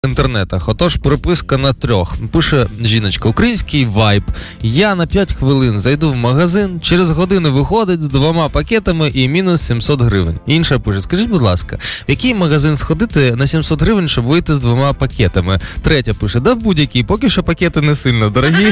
в інтернетах. Отож, переписка на 3. Пише жіночка: український вайб. Я на 5 хвилин зайду в магазин, через годину виходить з 2 пакетами і мінус 700 гривень. Інша пише: скажіть, будь ласка, в який магазин сходити на 700 гривень, щоб вийти з 2 пакетами? Третя пише: да в будь-який, поки що пакети не сильно дорогі.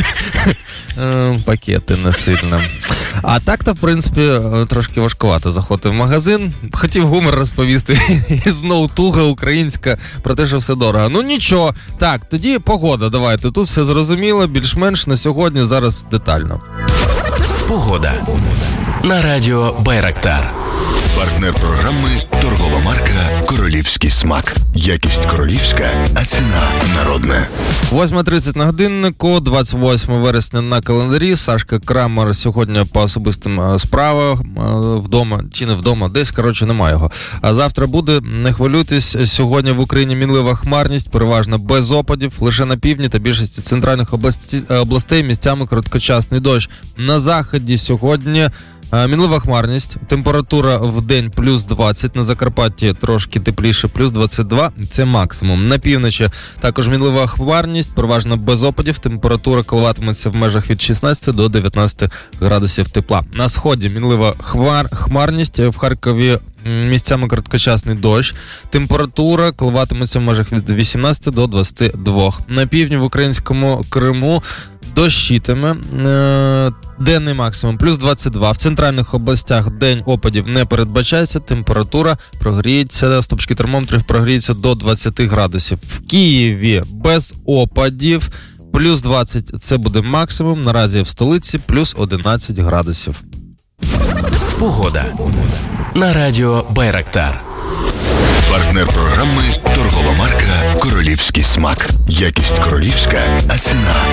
Пакети не сильно. А так-то, в принципі, трошки важкувато заходити в магазин. Хотів гумор розповісти. І знову туга українська про те, що все дорого. Ну нічого. Так, тоді погода. Давайте. Тут все зрозуміло, більш-менш на сьогодні, зараз детально. Погода. На радіо Байрактар. Партнер програми – торгова марка «Королівський смак». Якість королівська, а ціна народна. 8:30 на годиннику, 28 вересня на календарі. Сашка Крамер сьогодні по особистим справам вдома, чи не вдома, десь, коротше, немає його. А завтра буде, не хвилюйтесь, сьогодні в Україні мінлива хмарність, переважно без опадів, лише на півдні та більшості центральних областей місцями короткочасний дощ. На заході сьогодні мінлива хмарність, температура в день плюс 20, на Закарпатті трошки тепліше, плюс 22, це максимум. На півночі також мінлива хмарність, переважно без опадів, температура коливатиметься в межах від 16 до 19 градусів тепла. На сході мінлива хмарність, в Харкові місцями короткочасний дощ, температура коливатиметься в межах від 18 до 22. На півдні в українському Криму дощитиме, денний максимум плюс 22. В центральних областях день опадів не передбачається, температура прогріється, стопчики термометрів прогріються до 20 градусів. В Києві без опадів, плюс 20 це буде максимум, наразі в столиці плюс 11 градусів. Погода. На радіо Байрактар. Партнер програми – торгова марка «Королівський смак». Якість королівська, а ціна